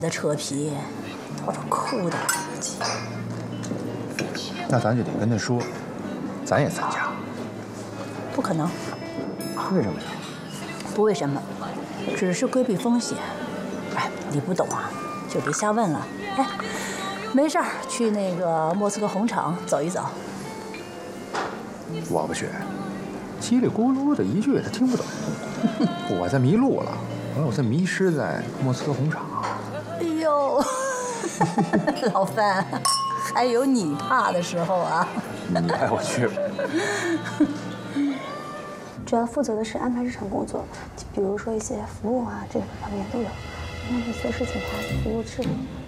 的扯皮，到处哭的。 那咱就得跟他说，咱也参加。 不可能。 为什么呀？ 不为什么，只是规避风险。哎，你不懂啊，就别瞎问了。哎，没事儿，去那个莫斯科红场走一走。 我不去，叽里咕噜的一句他听不懂。我在迷路了，我在迷失在莫斯科红场。 哎呦，老范，还有你怕的时候啊！ 你带我去吧。 主要负责的是安排日常工作，比如说一些服务啊这方面都有，那你随时检查服务质量。